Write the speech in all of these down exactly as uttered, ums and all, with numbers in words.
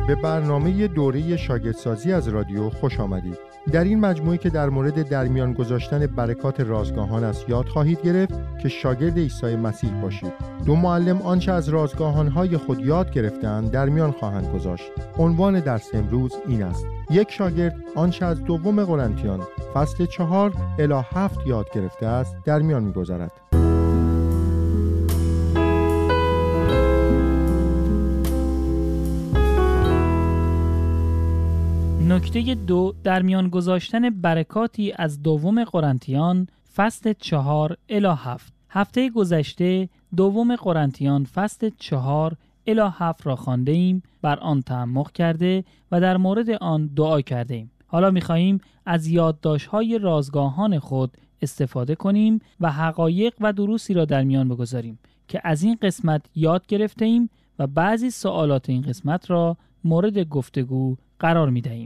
به برنامه دوره شاگردسازی از رادیو خوش آمدید. در این مجموعه که در مورد در میان گذاشتن برکات رازگاهان است یاد خواهید گرفت که شاگرد عیسی مسیح باشید. دو معلم آنچه از رازگاهان‌های خود یاد گرفتند در میان خواهند گذاشت. عنوان درس امروز این است: یک شاگرد آنچه از دوم قرنتیان فصل چهار الی هفت یاد گرفته است در میان می‌گذارد. نکته دو، در میان گذاشتن برکاتی از دوم قرنتیان فصل چهار الی هفت. هفته گذشته دوم قرنتیان فصل چهار الی هفت را خوانده ایم، بر آن تعمق کرده و در مورد آن دعا کرده ایم. حالا می‌خواهیم از یادداشت‌های رازگاهان خود استفاده کنیم و حقایق و دروسی را در میان بگذاریم که از این قسمت یاد گرفته ایم و بعضی سوالات این قسمت را مورد گفتگو قرار می‌دهیم.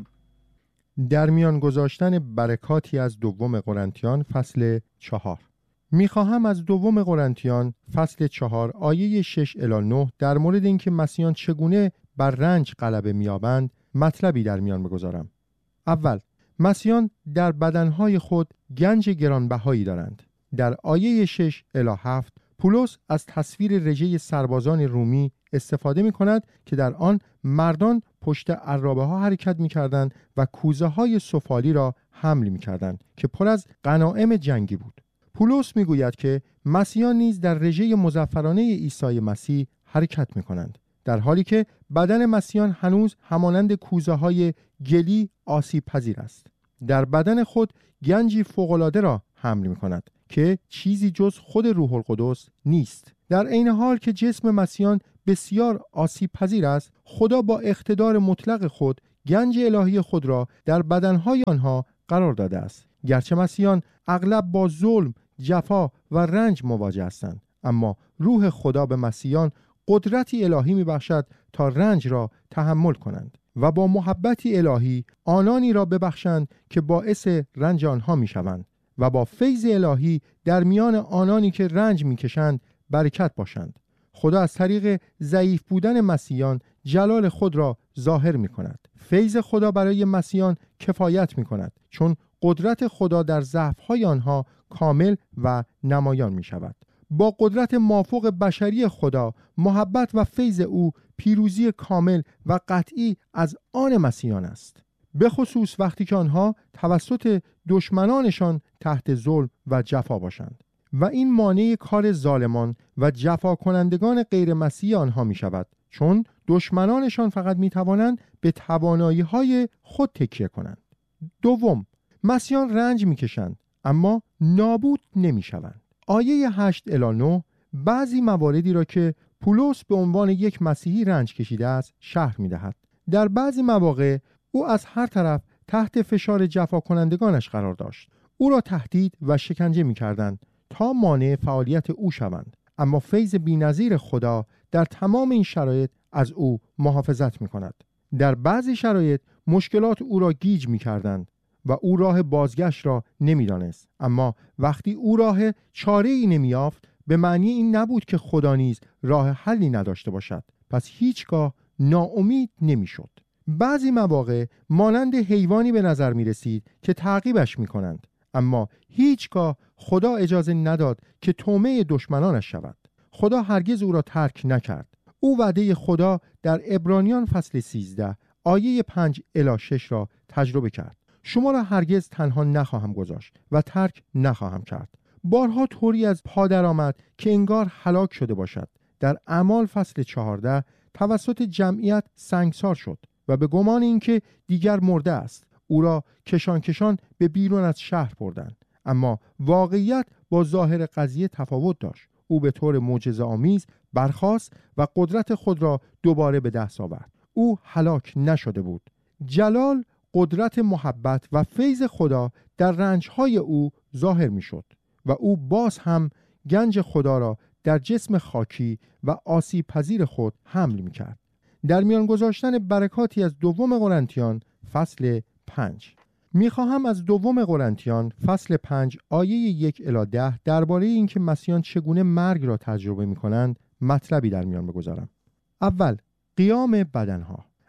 در میان گذاشتن برکاتی از دوم قرنتیان فصل چهار. میخواهم از دوم قرنتیان فصل چهار آیه شش الی نه در مورد اینکه مسیحیان چگونه بر رنج غلبه می‌یابند مطلبی در میان بگذارم. اول، مسیحیان در بدنهای خود گنج گرانبهایی دارند. در آیه شش الی هفت پولس از تصویر رژه سربازان رومی استفاده می کند که در آن مردان پشت عرابه ها حرکت می کردند و کوزه های سفالی را حمل می کردند که پر از غنایم جنگی بود. پولس می گوید که مسیحیان نیز در رژه مظفرانه عیسی مسیح حرکت می کنند، در حالی که بدن مسیحیان هنوز همانند کوزه های گلی آسیب پذیر است. در بدن خود گنجی فوق‌العاده را حمل می کند که چیزی جز خود روح القدس نیست. در عین حال که جسم مسیحیان بسیار آسیب پذیر است، خدا با اقتدار مطلق خود گنج الهی خود را در بدنهای آنها قرار داده است. گرچه مسیحیان اغلب با ظلم، جفا و رنج مواجه هستند، اما روح خدا به مسیحیان قدرتی الهی میبخشد تا رنج را تحمل کنند و با محبتی الهی آنانی را ببخشند که باعث رنج آنها میشوند و با فیض الهی در میان آنانی که رنج میکشند برکت باشند. خدا از طریق ضعیف بودن مسیحیان جلال خود را ظاهر می کند. فیض خدا برای مسیحیان کفایت می کند، چون قدرت خدا در ضعف‌های آنها کامل و نمایان می شود. با قدرت مافوق بشری خدا، محبت و فیض او پیروزی کامل و قطعی از آن مسیحیان است، به خصوص وقتی که آنها توسط دشمنانشان تحت ظلم و جفا باشند و این مانع کار ظالمان و جفا کنندگان غیر مسیحی آنها می شود، چون دشمنانشان فقط می توانند به توانایی های خود تکیه کنند. دوم، مسیحیان رنج می کشند اما نابود نمی شوند. آیه هشت الی نه بعضی مواردی را که پولس به عنوان یک مسیحی رنج کشیده است شرح می دهد. در بعضی مواقع او از هر طرف تحت فشار جفا کنندگانش قرار داشت. او را تهدید و شکنجه می کردند تا مانع فعالیت او شوند، اما فیض بی‌نظیر خدا در تمام این شرایط از او محافظت می کند. در بعضی شرایط مشکلات او را گیج می کردند و او راه بازگشت را نمی دانست، اما وقتی او راه چاره ای نمی یافت به معنی این نبود که خدا نیز راه حلی نداشته باشد، پس هیچگاه ناامید نمی شد. بعضی مواقع مانند حیوانی به نظر می رسید که تعقیبش می کنند، اما هیچگاه خدا اجازه نداد که طعمه دشمنانش شود. خدا هرگز او را ترک نکرد. او وعده خدا در عبرانیان فصل سیزده آیه پنج الی شش را تجربه کرد: شما را هرگز تنها نخواهم گذاشت و ترک نخواهم کرد. بارها طوری از پا در آمد که انگار هلاک شده باشد. در اعمال فصل چهارده توسط جمعیت سنگسار شد و به گمان اینکه دیگر مرده است او را کشان کشان به بیرون از شهر بردند، اما واقعیت با ظاهر قضیه تفاوت داشت. او به طور معجزه‌آمیز برخاست و قدرت خود را دوباره به دست آورد. او هلاک نشده بود. جلال، قدرت، محبت و فیض خدا در رنج‌های او ظاهر می‌شد و او باز هم گنج خدا را در جسم خاکی و آسیب پذیر خود حمل می‌کرد. در میان گذاشتن برکاتی از دوم قرنتیان فصل پنج. میخواهم از دوم قرنتیان فصل پنج آیه یک الی ده درباره اینکه مسیحیان چگونه مرگ را تجربه میکنند مطلبی در میان بگذارم. اول، قیام بدنها.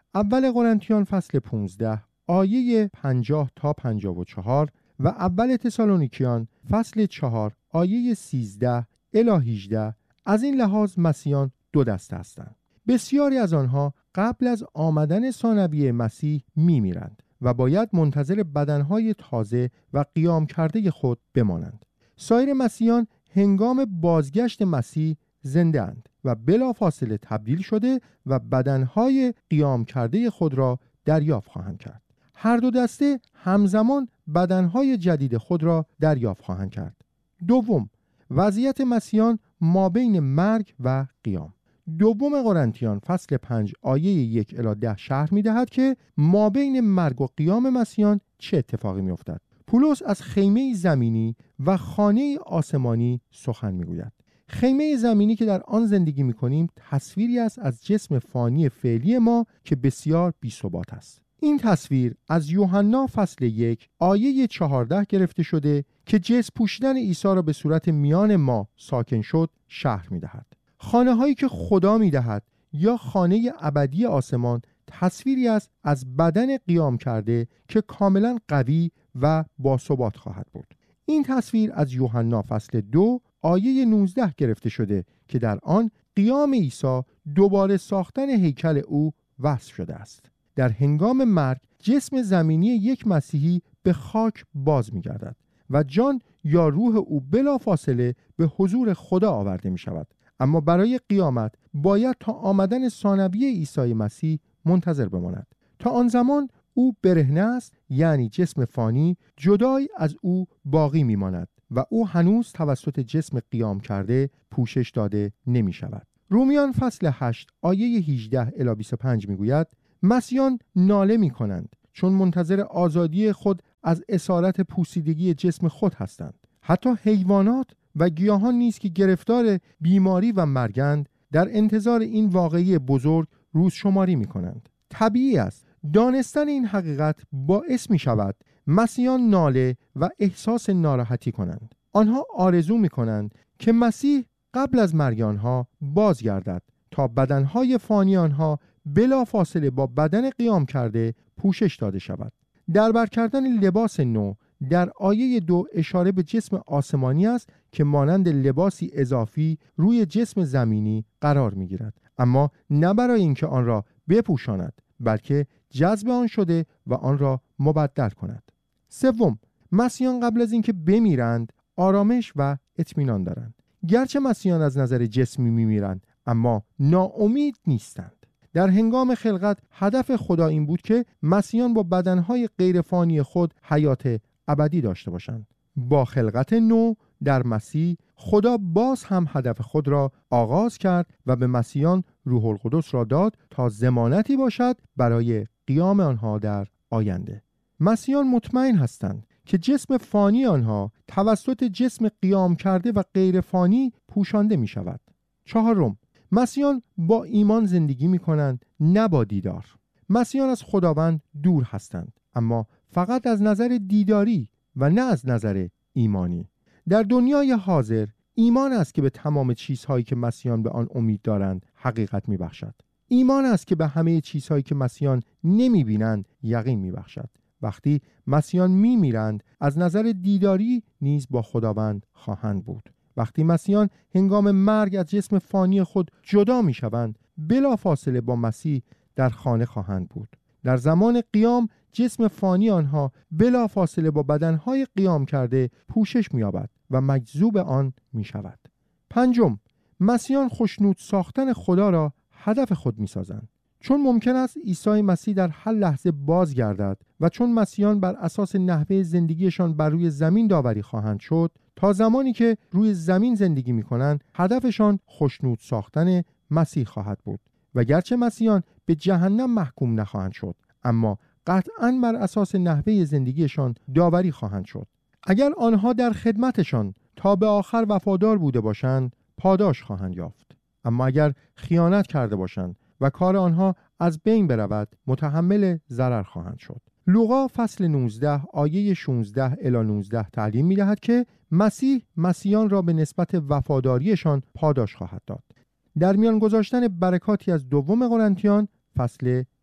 اول قرنتیان فصل پانزده آیه پنجاه تا پنجاه و چهار و اول تسالونیکیان فصل چهار آیه سیزده الی هجده از این لحاظ مسیحیان دو دسته هستند. بسیاری از آنها قبل از آمدن ثانویه مسیح میمیرند و باید منتظر بدنهای تازه و قیام کرده خود بمانند. سایر مسیحیان هنگام بازگشت مسیح زنده اند و بلافاصله تبدیل شده و بدنهای قیام کرده خود را دریافت خواهند کرد. هر دو دسته همزمان بدنهای جدید خود را دریافت خواهند کرد. دوم، وضعیت مسیحیان مابین مرگ و قیام. دوم قرنتیان فصل پنج آیه یک الی ده شرح می دهد که مابین مرگ و قیام مسیحیان چه اتفاقی می افتد. پولس از خیمه زمینی و خانه آسمانی سخن می گوید. خیمه زمینی که در آن زندگی می کنیم تصویری است از جسم فانی فعلی ما که بسیار بی ثبات است. این تصویر از یوحنا فصل یک آیه چهارده گرفته شده که جسم پوشیدن عیسی را به صورت میان ما ساکن شد شرح می دهد. خانه هایی که خدا می دهد یا خانه ابدی آسمان تصویری است از بدن قیام کرده که کاملا قوی و باثبات خواهد بود. این تصویر از یوحنا فصل دو آیه نوزده گرفته شده که در آن قیام عیسی دوباره ساختن هیکل او وصف شده است. در هنگام مرگ جسم زمینی یک مسیحی به خاک باز می گردد و جان یا روح او بلا فاصله به حضور خدا آورده می شود. اما برای قیامت باید تا آمدن ثانویه عیسی مسیح منتظر بماند. تا آن زمان او برهنه است، یعنی جسم فانی جدای از او باقی می ماند و او هنوز توسط جسم قیام کرده پوشش داده نمی شود. رومیان فصل هشت آیه هجده الی بیست و پنج می گوید مسیحیان ناله می کنند چون منتظر آزادی خود از اسارت پوسیدگی جسم خود هستند. حتی حیوانات و گیاهان نیز که گرفتار بیماری و مرگند در انتظار این واقعی بزرگ روز شماری می کنند. طبیعی است دانستن این حقیقت باعث می شود مسیحیان ناله و احساس ناراحتی کنند. آنها آرزو می کنند که مسیح قبل از مرگ آنها بازگردد تا بدنهای فانی آنها بلا فاصله با بدن قیام کرده پوشش داده شود. در بر کردن لباس نو در آیه دو اشاره به جسم آسمانی است که مانند لباسی اضافی روی جسم زمینی قرار می گیرد، اما نه برای اینکه آن را بپوشاند بلکه جذب آن شده و آن را مبدل کند. سوم، مسیحیان قبل از اینکه بمیرند آرامش و اطمینان دارند. گرچه مسیحیان از نظر جسمی میمیرند اما ناامید نیستند. در هنگام خلقت هدف خدا این بود که مسیحیان با بدنهای غیرفانی خود حیات ابدی داشته باشند. با خلقت نو در مسیح خدا باز هم هدف خود را آغاز کرد و به مسیحیان روح القدس را داد تا ضمانتی باشد برای قیام آنها در آینده. مسیحیان مطمئن هستند که جسم فانی آنها توسط جسم قیام کرده و غیر فانی پوشانده می شود. چهارم، مسیحیان با ایمان زندگی می کنند، نه با دیدار. مسیحیان از خداوند دور هستند، اما فقط از نظر دیداری و نه از نظر ایمانی. در دنیای حاضر ایمان است که به تمام چیزهایی که مسیحیان به آن امید دارند حقیقت می بخشد. ایمان است که به همه چیزهایی که مسیحیان نمی بینند یقین می بخشد. وقتی مسیحیان می میرند از نظر دیداری نیز با خداوند خواهند بود. وقتی مسیحیان هنگام مرگ از جسم فانی خود جدا می شوند بلا فاصله با مسیح در خانه خواهند بود. در زمان قیام جسم فانی آنها بلا فاصله با بدنهای قیام کرده پوشش می یابد و مجذوب آن می شود. پنجم، مسیحیان خوشنود ساختن خدا را هدف خود می سازند. چون ممکن است عیسی مسیح در هر لحظه بازگردد و چون مسیحیان بر اساس نحوه زندگیشان بر روی زمین داوری خواهند شد، تا زمانی که روی زمین زندگی می کنند هدفشان خوشنود ساختن مسیح خواهد بود و گرچه مسیحیان به جهنم محکوم نخواهند شد اما قطعاً بر اساس نحوه زندگیشان داوری خواهند شد. اگر آنها در خدمتشان تا به آخر وفادار بوده باشند پاداش خواهند یافت، اما اگر خیانت کرده باشند و کار آنها از بین برود متحمل ضرر خواهند شد. لوقا فصل نوزده آیه شانزده الی نوزده تعلیم می‌دهد که مسیح مسیحیان را به نسبت وفاداریشان پاداش خواهد داد. در میان گذاشتن برکاتی از دوم قرنتیان فصل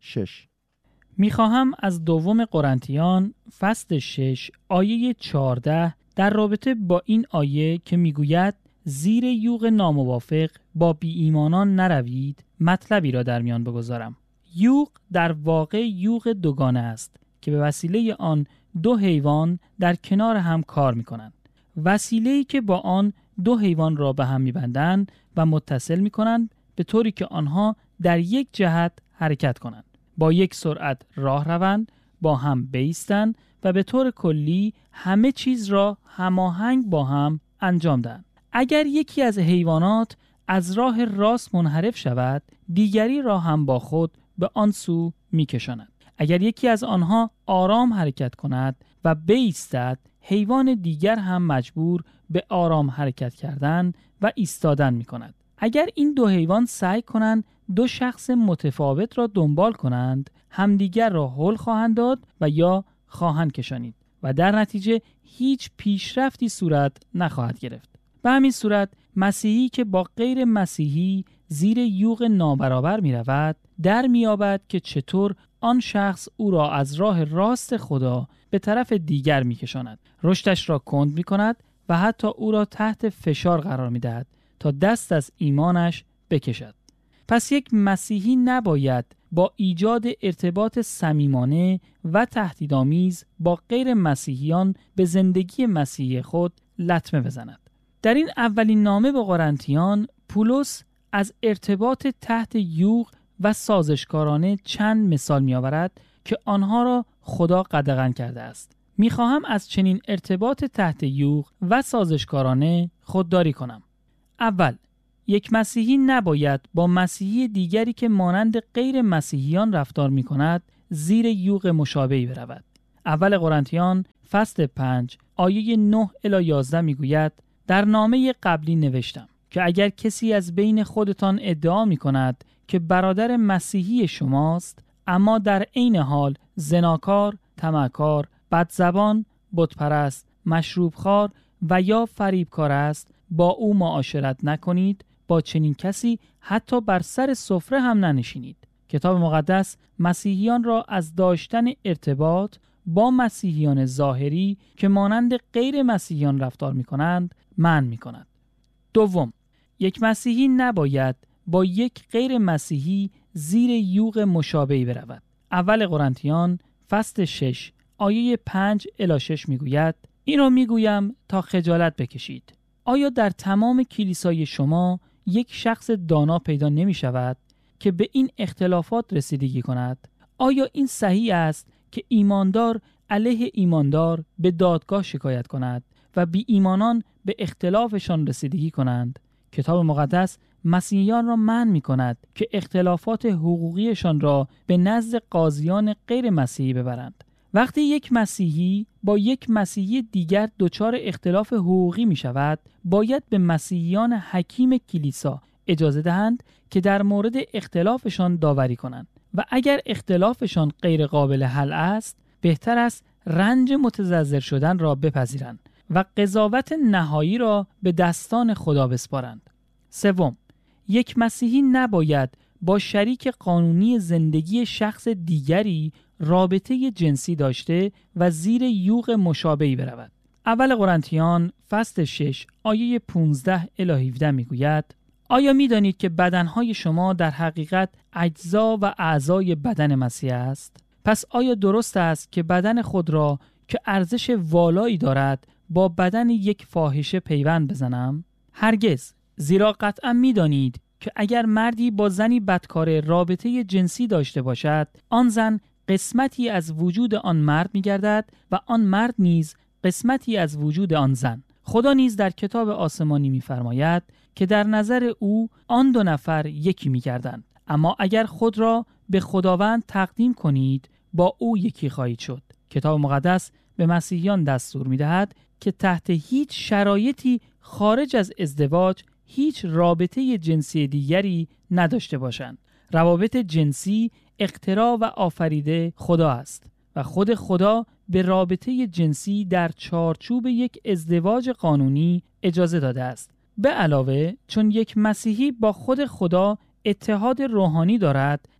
شش. میخواهم از دوم قرنتیان فصل شش آیه چهارده در رابطه با این آیه که میگوید زیر یوغ ناموافق با بی ایمانان نروید مطلبی را در میان بگذارم. یوغ در واقع یوغ دوگانه است که به وسیله آن دو حیوان در کنار هم کار میکنند. وسیله‌ای که با آن دو حیوان را به هم میبندند و متصل میکنند به طوری که آنها در یک جهت حرکت کنند، با یک سرعت راه روند، با هم بایستند و به طور کلی همه چیز را هماهنگ با هم انجام دهند. اگر یکی از حیوانات از راه راست منحرف شود، دیگری را هم با خود به آن سو میکشاند. اگر یکی از آنها آرام حرکت کند و بایستد، حیوان دیگر هم مجبور به آرام حرکت کردن و ایستادن میکند. اگر این دو حیوان سعی کنند دو شخص متفاوت را دنبال کنند، همدیگر را هل خواهند داد و یا خواهند کشانید و در نتیجه هیچ پیشرفتی صورت نخواهد گرفت. به همین صورت مسیحی که با غیر مسیحی زیر یوغ نابرابر می رود، در می یابد که چطور آن شخص او را از راه راست خدا به طرف دیگر می کشاند، رشدش را کند می کند و حتی او را تحت فشار قرار می دهد تا دست از ایمانش بکشد. پس یک مسیحی نباید با ایجاد ارتباط صمیمانه و تهدیدآمیز با غیر مسیحیان به زندگی مسیحی خود لطمه بزند. در این اولین نامه به قرنتیان، پولس از ارتباط تحت یوغ و سازشکارانه چند مثال می آورد که آنها را خدا قدغن کرده است. می خواهم از چنین ارتباط تحت یوغ و سازشکارانه خودداری کنم. اول، یک مسیحی نباید با مسیحی دیگری که مانند غیر مسیحیان رفتار می کند زیر یوغ مشابهی برود. اول قرنتیان فصل پنج آیه نه الی یازده می گوید در نامه قبلی نوشتم که اگر کسی از بین خودتان ادعا می کند که برادر مسیحی شماست اما در عین حال زناکار، طمعکار، بدزبان، بتپرست، مشروبخوار و یا فریبکار است، با او معاشرت نکنید، با چنین کسی حتی بر سر سفره هم ننشینید. کتاب مقدس مسیحیان را از داشتن ارتباط با مسیحیان ظاهری که مانند غیر مسیحیان رفتار می کنند منع می کند. دوم، یک مسیحی نباید با یک غیر مسیحی زیر یوغ مشابهی برود. اول قرنتیان فصل شش آیه پنج الی شش می گوید این را می گویم تا خجالت بکشید. آیا در تمام کلیسای شما یک شخص دانا پیدا نمی شود که به این اختلافات رسیدگی کند؟ آیا این صحیح است که ایماندار علیه ایماندار به دادگاه شکایت کند و بی ایمانان به اختلافشان رسیدگی کنند؟ کتاب مقدس مسیحیان را منع می کند که اختلافات حقوقیشان را به نزد قاضیان غیر مسیحی ببرند. وقتی یک مسیحی با یک مسیحی دیگر دچار اختلاف حقوقی می شود، باید به مسیحیان حکیم کلیسا اجازه دهند که در مورد اختلافشان داوری کنند و اگر اختلافشان غیر قابل حل است، بهتر است رنج متضرر شدن را بپذیرند و قضاوت نهایی را به دستان خدا بسپارند. سوم، یک مسیحی نباید با شریک قانونی زندگی شخص دیگری رابطه جنسی داشته و زیر یوغ مشابهی برود. اول قرنتیان فصل شش آیه پانزده الی هفده میگوید آیا میدانید که بدنهای شما در حقیقت اجزا و اعضای بدن مسیح است؟ پس آیا درست است که بدن خود را که ارزش والایی دارد با بدن یک فاحشه پیوند بزنم؟ هرگز، زیرا قطعا میدانید که اگر مردی با زنی بدکار رابطه جنسی داشته باشد، آن زن قسمتی از وجود آن مرد می‌گردد و آن مرد نیز قسمتی از وجود آن زن. خدا نیز در کتاب آسمانی می‌فرماید که در نظر او آن دو نفر یکی می‌گردند. اما اگر خود را به خداوند تقدیم کنید، با او یکی خواهید شد. کتاب مقدس به مسیحیان دستور می‌دهد که تحت هیچ شرایطی خارج از ازدواج هیچ رابطه جنسی دیگری نداشته باشند. روابط جنسی اختراع و آفریده خدا است و خود خدا به رابطه جنسی در چارچوب یک ازدواج قانونی اجازه داده است. به علاوه چون یک مسیحی با خود خدا اتحاد روحانی دارد،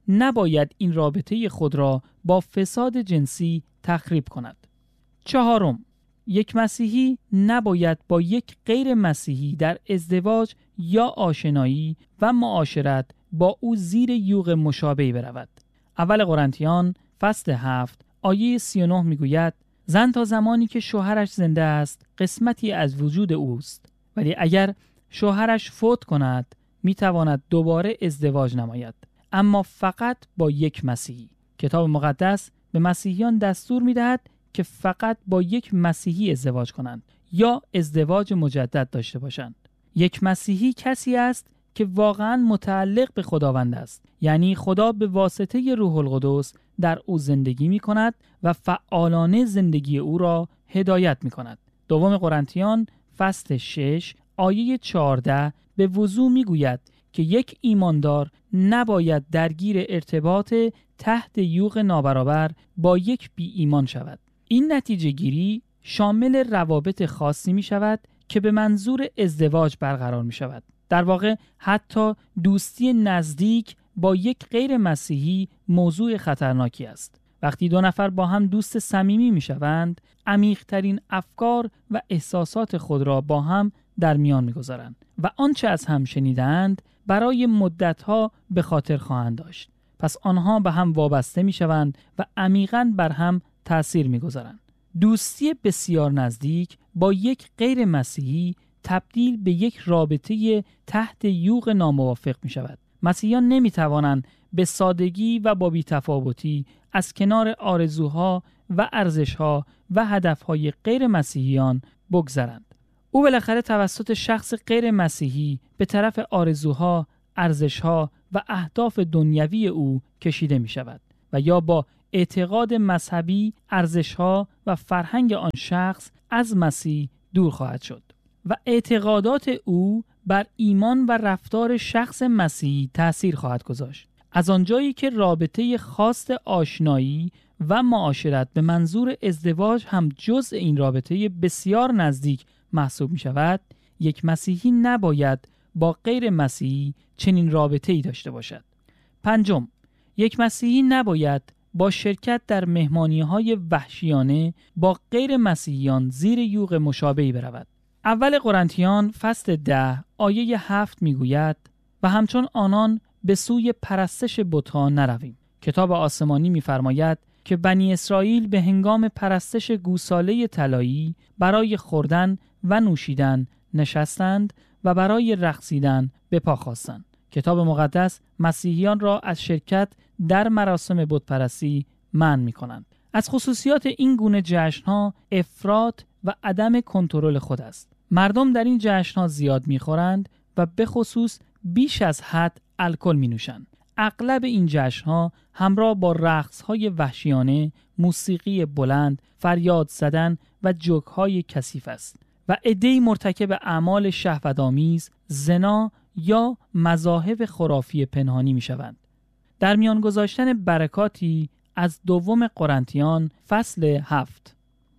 نباید این رابطه خود را با فساد جنسی تخریب کند. چهارم، یک مسیحی نباید با یک غیر مسیحی در ازدواج یا آشنایی و معاشرت با او زیر یوغ مشابهی برود. اول قرنتیان فصل هفت آیه سی و نه میگوید زن تا زمانی که شوهرش زنده است قسمتی از وجود اوست، ولی اگر شوهرش فوت کند میتواند دوباره ازدواج نماید، اما فقط با یک مسیحی. کتاب مقدس به مسیحیان دستور میدهد که فقط با یک مسیحی ازدواج کنند یا ازدواج مجدد داشته باشند. یک مسیحی کسی است که واقعاً متعلق به خداوند است، یعنی خدا به واسطه روح القدس در او زندگی می کند و فعالانه زندگی او را هدایت می کند. دوم قرنتیان فصل شش آیه چهارده به وضوح می گوید که یک ایماندار نباید درگیر ارتباط تحت یوغ نابرابر با یک بی ایمان شود. این نتیجه گیری شامل روابط خاصی می شود که به منظور ازدواج برقرار می شود. در واقع حتی دوستی نزدیک با یک غیر مسیحی موضوع خطرناکی است. وقتی دو نفر با هم دوست صمیمی می شوند، عمیق‌ترین افکار و احساسات خود را با هم در میان می گذارند و آنچه از هم شنیدند برای مدتها به خاطر خواهند داشت. پس آنها به هم وابسته می شوند و عمیقاً بر هم تأثیر می گذارند. دوستی بسیار نزدیک با یک غیر مسیحی تبدیل به یک رابطه تحت یوغ ناموافق می شود. مسیحیان نمی توانند به سادگی و با بی‌تفاوتی از کنار آرزوها و ارزشها و هدفهای غیر مسیحیان بگذرند. او بالاخره توسط شخص غیر مسیحی به طرف آرزوها، ارزشها و اهداف دنیوی او کشیده می شود و یا با اعتقاد مذهبی، ارزشها و فرهنگ آن شخص از مسیح دور خواهد شد و اعتقادات او بر ایمان و رفتار شخص مسیحی تأثیر خواهد گذاشت. از آنجایی که رابطه خاص آشنایی و معاشرت به منظور ازدواج هم جزء این رابطه بسیار نزدیک محسوب می شود، یک مسیحی نباید با غیر مسیحی چنین رابطه‌ای داشته باشد. پنجم، یک مسیحی نباید با شرکت در مهمانی‌های وحشیانه با غیر مسیحیان زیر یوغ مشابهی برود. اول قرنتیان فصل ده آیه هفت میگوید و همچون آنان به سوی پرستش بت‌ها نرویم. کتاب آسمانی می‌فرماید که بنی اسرائیل به هنگام پرستش گوساله طلایی برای خوردن و نوشیدن نشستند و برای رقصیدن به پا خاستند. کتاب مقدس مسیحیان را از شرکت در مراسم بتپرستی منع می‌کنند. از خصوصیات این گونه جشن‌ها افراط و عدم کنترل خود است. مردم در این جشن‌ها زیاد می‌خورند و به خصوص بیش از حد الکل می‌نوشند. اغلب این جشن‌ها همراه با رقص‌های وحشیانه، موسیقی بلند، فریاد زدن و جوک‌های کثیف است و عده‌ای مرتکب اعمال شهوت‌آمیز، زنا یا مذاهب خرافی پنهانی می‌شوند. در میان گذاشتن برکاتی از دوم قرنتیان فصل هفت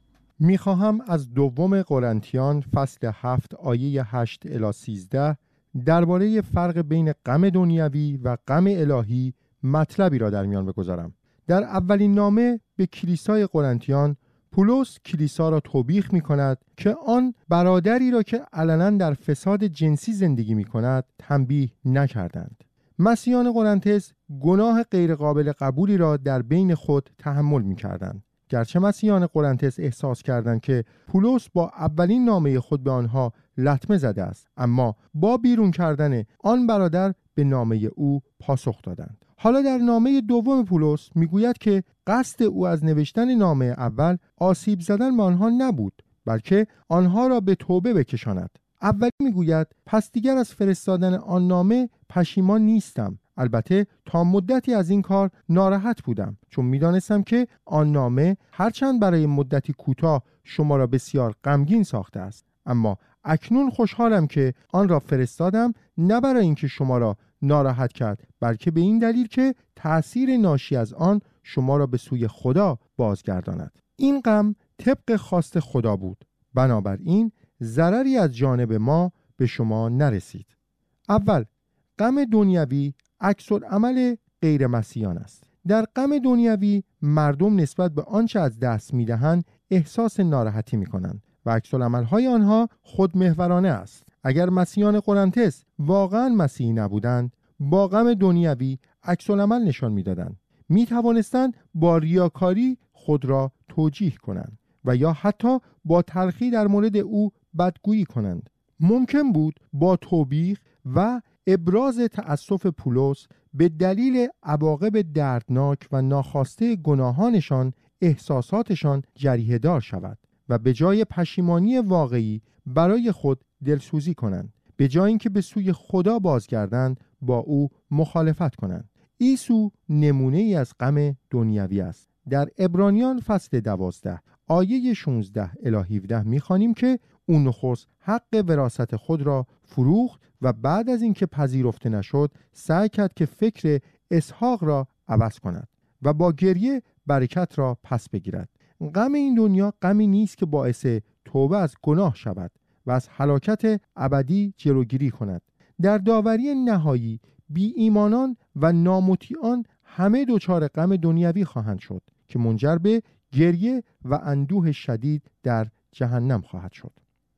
میخواهم از دوم قرنتیان فصل هفت آیه هشت الی سیزده درباره فرق بین غم دنیوی و غم الهی مطلبی را در میان بگذارم. در اولین نامه به کلیسای قرنتیان پولس کلیسا را توبیخ می کند که آن برادری را که علنا در فساد جنسی زندگی می کند تنبیه نکردند. مسیحیان قرنتس گناه غیرقابل قبولی را در بین خود تحمل می کردند. گرچه مسیحیان قرنتس احساس کردند که پولس با اولین نامه خود به آنها لطمه زده است، اما با بیرون کردن آن برادر به نامه او پاسخ دادند. حالا در نامه دوم پولس میگوید که قصد او از نوشتن نامه اول آسیب زدن به آنها نبود، بلکه آنها را به توبه بکشاند. اولی میگوید پس دیگر از فرستادن آن نامه پشیمان نیستم. البته تا مدتی از این کار ناراحت بودم، چون میدانستم که آن نامه هرچند برای مدتی کوتاه شما را بسیار غمگین ساخته است، اما اکنون خوشحالم که آن را فرستادم، نه برای اینکه شما را ناراحت کرد، بلکه به این دلیل که تأثیر ناشی از آن شما را به سوی خدا بازگرداند. این غم طبق خواست خدا بود، بنابراین ضرری از جانب ما به شما نرسید. اول، غم دنیوی عکس العمل غیر مسیحیان است. در غم دنیوی مردم نسبت به آنچه از دست می‌دهند احساس ناراحتی می‌کنند و عکس‌العمل‌های آنها خودمحورانه است. اگر مسیحیان قرنتس واقعاً مسیحی نبودند، با غم دنیوی عکس‌العمل نشان می‌دادند. می‌توانستند با ریاکاری خود را توجیه کنند و یا حتی با تلخی در مورد او بدگویی کنند. ممکن بود با توبیخ و ابراز تأسف پولس به دلیل عواقب دردناک و ناخواسته گناهانشان احساساتشان جریحه دار شود و به جای پشیمانی واقعی برای خود دلسوزی کنند، به جای اینکه به سوی خدا بازگردند با او مخالفت کنند. عیسی نمونه ای از غم دنیوی است. در عبرانیان فصل دوازده آیه شانزده الی هفده می‌خوانیم که او نخست حق وراثت خود را فروخت و بعد از اینکه پذیرفته نشد سعی کرد که فکر اسحاق را عوض کند و با گریه برکت را پس بگیرد. غم این دنیا غمی نیست که باعث توبه از گناه شود و از هلاکت ابدی جلوگیری کند. در داوری نهایی بی ایمانان و نامطیعان همه دچار غم دنیوی خواهند شد که منجر به گریه و اندوه شدید در جهنم خواهد شد.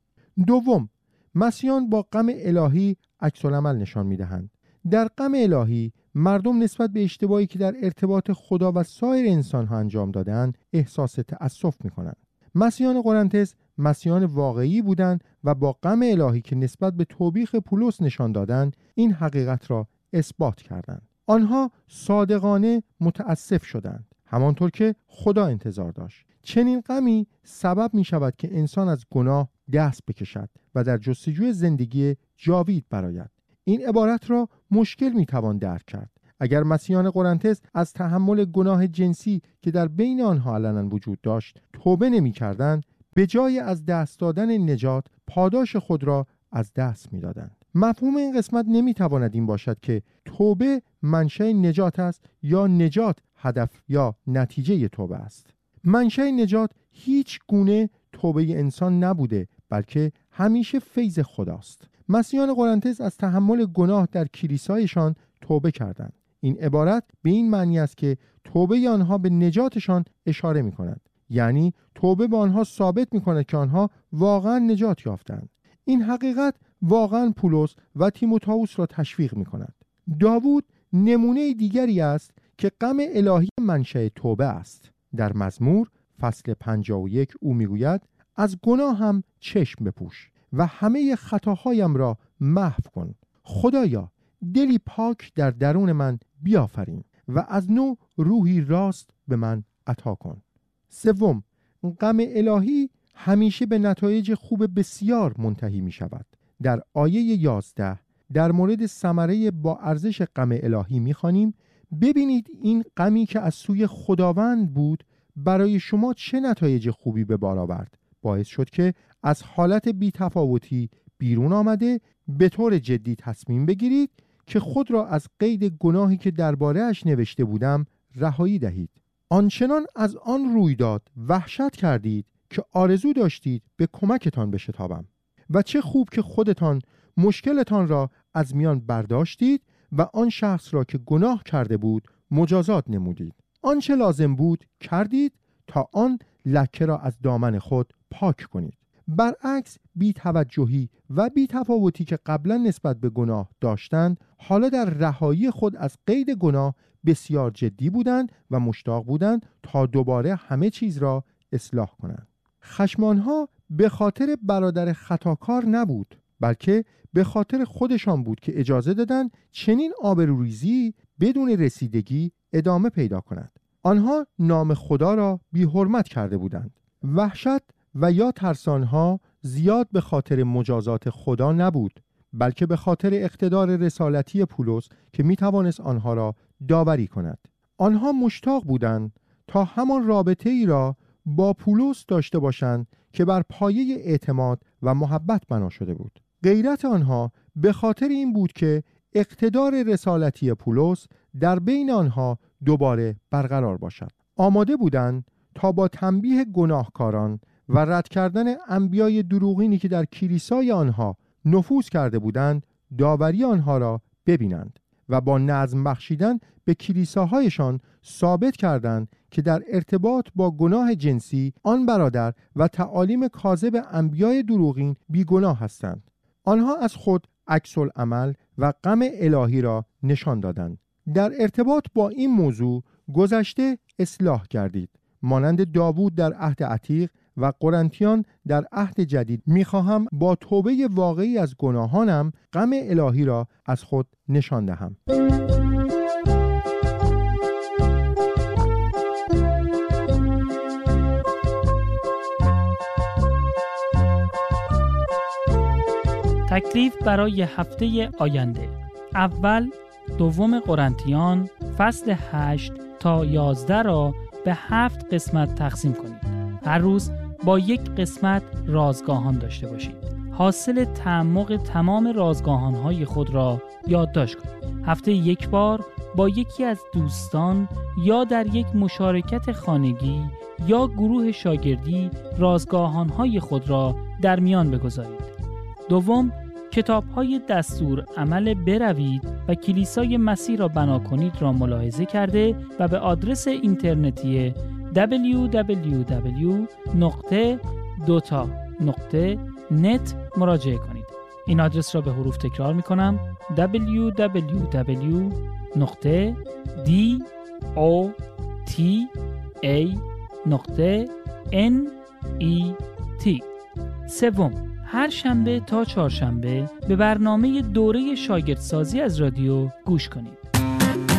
دوم، مسیحیان با غم الهی عکس‌العمل نشان می‌دهند. در غم الهی مردم نسبت به اشتباهی که در ارتباط خدا و سایر انسان‌ها انجام دادند احساس تأسف می‌کنند. مسیحیان قرنتس مسیحیان واقعی بودند و با غم الهی که نسبت به توبیخ پولس نشان دادند این حقیقت را اثبات کردند. آنها صادقانه متأسف شدند، همانطور که خدا انتظار داشت. چنین غمی سبب می شود که انسان از گناه دست بکشد و در جستجوی زندگی جاوید برآید. این عبارت را مشکل می توان درک کرد. اگر مسیحیان قرنتس از تحمل گناه جنسی که در بین آنها علنا وجود داشت توبه نمی کردند، به جای از دست دادن نجات پاداش خود را از دست می دادند. مفهوم این قسمت نمی تواند این باشد که توبه منشأ نجات است یا نجات هدف یا نتیجه توبه است. منشأ نجات هیچ گونه توبه انسان نبوده، بلکه همیشه فیض خداست. مسیحیان قرنتس از تحمل گناه در کلیسایشان توبه کردند. این عبارت به این معنی است که توبه آنها به نجاتشان اشاره می کند. یعنی توبه به آنها ثابت می کند که آنها واقعا نجات یافتند. این حقیقت واقعا پولس و تیموتائوس را تشویق می کند. داوود نمونه دیگری است که غم الهی منشأ توبه است. در مزمور فصل پنجاه و یک او می گوید از گناه هم چشم بپوش و همه خطاهایم را محو کن. خدایا دلی پاک در درون من بیافرین و از نو روحی راست به من عطا کن. سوم، غم الهی همیشه به نتایج خوب بسیار منتهی می شود. در آیه یازده در مورد ثمره با ارزش غم الهی می خوانیم ببینید این غمی که از سوی خداوند بود برای شما چه نتایج خوبی به بار آورد. باعث شد که از حالت بی‌تفاوتی بیرون آمده به طور جدی تصمیم بگیرید که خود را از قید گناهی که درباره اش نوشته بودم رهایی دهید. آنچنان از آن رویداد وحشت کردید که آرزو داشتید به کمکتان بشتابم و چه خوب که خودتان مشکلتان را از میان برداشتید و آن شخص را که گناه کرده بود مجازات نمودید. آنچه لازم بود کردید تا آن لکه را از دامن خود پاک کنید. برعکس بی‌توجهی و بی‌تفاوتی که قبلا نسبت به گناه داشتند حالا در رهایی خود از قید گناه بسیار جدی بودند و مشتاق بودند تا دوباره همه چیز را اصلاح کنند. خشم آنها به خاطر برادر خطاکار نبود، بلکه به خاطر خودشان بود که اجازه دادند چنین آبروریزی بدون رسیدگی ادامه پیدا کند. آنها نام خدا را بی حرمت کرده بودند. وحشت و یا ترس آنها زیاد به خاطر مجازات خدا نبود، بلکه به خاطر اقتدار رسالتی پولس که می توانست آنها را داوری کند. آنها مشتاق بودند تا همان رابطه ای را با پولس داشته باشند که بر پایه اعتماد و محبت بنا شده بود. غیرت آنها به خاطر این بود که اقتدار رسالتی پولس در بین آنها دوباره برقرار باشد. آماده بودند تا با تنبیه گناهکاران و رد کردن انبیای دروغینی که در کلیسای آنها نفوذ کرده بودند داوری آنها را ببینند و با نظم بخشیدن به کلیساهایشان ثابت کردند که در ارتباط با گناه جنسی آن برادر و تعالیم کاذب انبیای دروغین بیگناه هستند. آنها از خود عکس العمل و غم الهی را نشان دادند. در ارتباط با این موضوع گذشته اصلاح گردید. مانند داوود در عهد عتیق و قرنتیان در عهد جدید می‌خواهم با توبه واقعی از گناهانم غم الهی را از خود نشان دهم. تکلیف برای هفته آینده: اول دوم قرنتیان فصل هشت تا یازده را به هفت قسمت تقسیم کنید. هر روز با یک قسمت رازگاهان داشته باشید. حاصل تعمق تمام رازگاهان‌های خود را یادداشت کنید. هفته یک بار با یکی از دوستان یا در یک مشارکت خانگی یا گروه شاگردی رازگاهان‌های خود را در میان بگذارید. دوم، کتاب‌های دستور عمل بروید و کلیسای مسیح را بنا کنید را ملاحظه کرده و به آدرس اینترنتی دبلیو دبلیو دبلیو نقطه دوتا نقطه نت مراجعه کنید. این آدرس را به حروف تکرار می کنم: دبلیو دبلیو دبلیو نقطه دوتا نقطه نت. سوم، هر شنبه تا چهارشنبه به برنامه دوره شاگردسازی از رادیو گوش کنید.